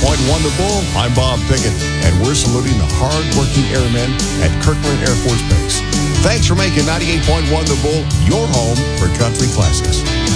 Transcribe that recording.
The Bull. I'm Bob Pickett, and we're saluting the hard-working airmen at Kirkland Air Force Base. Thanks for making 98.1 The Bull your home for country classics.